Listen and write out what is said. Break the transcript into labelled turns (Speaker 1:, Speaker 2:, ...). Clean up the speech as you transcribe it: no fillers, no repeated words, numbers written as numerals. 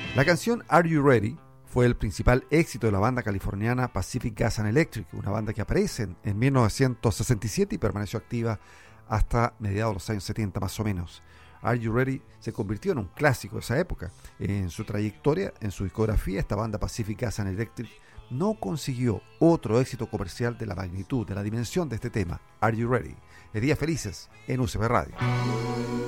Speaker 1: La canción Are You Ready fue el principal éxito de la banda californiana Pacific Gas and Electric, una banda que aparece en 1967 y permaneció activa hasta mediados de los años 70 más o menos. Are You Ready se convirtió en un clásico de esa época. En su trayectoria, en su discografía, esta banda Pacific Gas and Electric no consiguió otro éxito comercial de la magnitud, de la dimensión de este tema, Are You Ready. De días felices en UCB Radio.